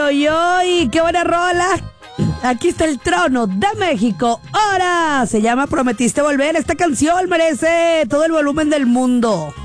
oy, oy! ¡Qué buena rola! Aquí está el trono de México. ¡Ahora! Se llama Prometiste Volver. Esta canción merece todo el volumen del mundo.